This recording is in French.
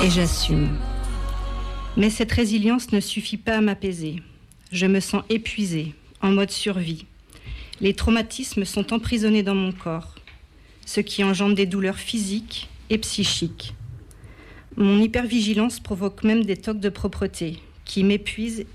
Et j'assume. Mais cette résilience ne suffit pas à m'apaiser. Je me sens épuisée, en mode survie. Les traumatismes sont emprisonnés dans mon corps, ce qui engendre des douleurs physiques et psychiques. Mon hypervigilance provoque même des tocs de propreté qui m'épuisent